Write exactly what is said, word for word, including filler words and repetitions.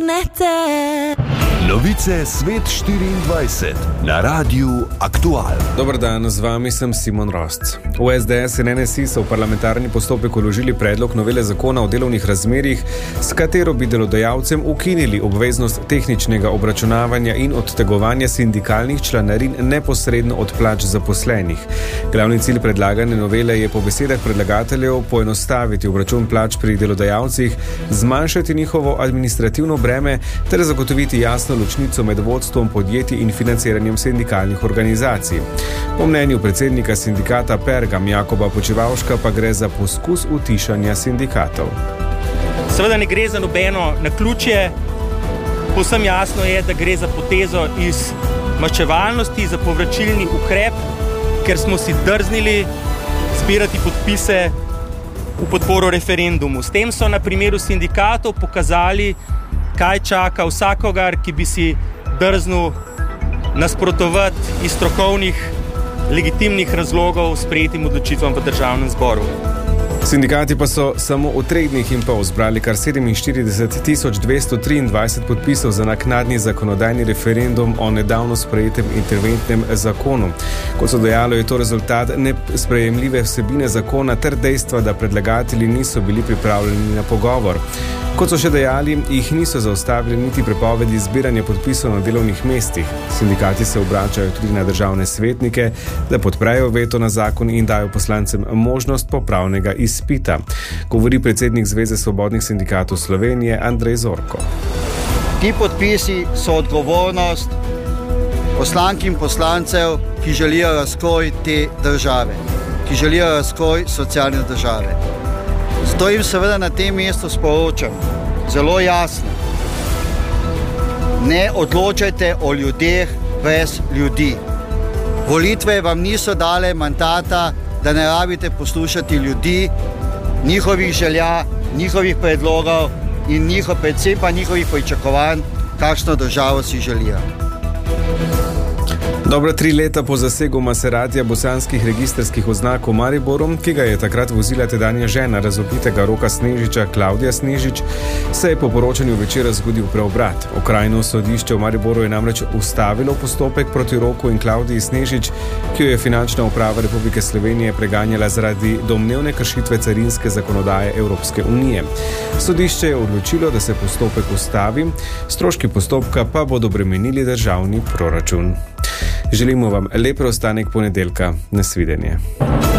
Novice Svet štiriindvajset na Radiu Aktual. Dobar dan, z vami sem Simon Rosc. V es de es in en es i so v parlamentarni postopek vložili predlog novele zakona o delovnih razmerjih, s katero bi delodajalcem ukinili obveznost tehničnega obračunavanja in odtegovanja sindikalnih članarin neposredno od plač zaposlenih. Glavni cilj predlagane novele je po besedah predlagateljev poenostaviti obračun plač pri delodajalcih, zmanjšati njihovo administrativno breme ter zagotoviti jasno ločnico med vodstvom podjetij in financiranjem sindikalnih organizacij. Po mnenju predsednika sindikata Pergam Jakoba Počivavška pa gre za poskus utišanja sindikatov. Seveda ne gre za nobeno naključje, povsem jasno je, da gre za potezo iz maščevalnosti, za povračilni ukrep, ker smo si drznili zbirati podpise v podporo referendumu. S tem so na primeru sindikatov pokazali, kaj čaka vsakogar, ki bi si drznil nasprotovati iz strokovnih, legitimnih razlogov sprejetim odločitvam v državnem zboru. Sindikati pa so samo v treh dneh in pol zbrali kar sedeminštirideset tisoč dvesto triindvajset podpisov za naknadni zakonodajni referendum o nedavno sprejetem interventnem zakonu. Kot so dejali, je to rezultat nesprejemljive vsebine zakona ter dejstva, da predlagatelji niso bili pripravljeni na pogovor. Kot so še dejali, jih niso zaustavili niti prepovedi zbiranja podpisov na delovnih mestih. Sindikati se obračajo tudi na državne svetnike, da podprejo veto na zakon in dajo poslancem možnost popravnega izpita, govori predsednik Zveze svobodnih sindikatov Slovenije Andrej Zorko. Ti podpisi so odgovornost poslank in poslancev, ki želijo razkroj te države, ki želijo razkroj socialne države. Zato jim seveda na tem mestu sporočam zelo jasno: ne odločajte o ljudeh brez ljudi. Volitve vam niso dale mandata, da ne rabite poslušati ljudi, njihovih želja, njihovih predlogov in njihov, predvsem pa njihovih pričakovanj, kakšno državo si želijo. Dobra tri leta po zasegu Maseratija bosanskih registrskih oznak v Mariboru, ki ga je takrat vozila tedanja žena razvpitega Roka Snežiča, Klavdija Snežič, se je po poročanju večera zgodil preobrat. Okrajno sodišče v Mariboru je namreč ustavilo postopek proti Roku in Klavdiji Snežič, ki jo je Finančna uprava Republike Slovenije preganjala zaradi domnevne kršitve carinske zakonodaje Evropske unije. Sodišče je odločilo, da se postopek ustavi, stroški postopka pa bodo bremenili državni proračun. Želimo vam lep preostanek ponedeljka. Nasvidenje.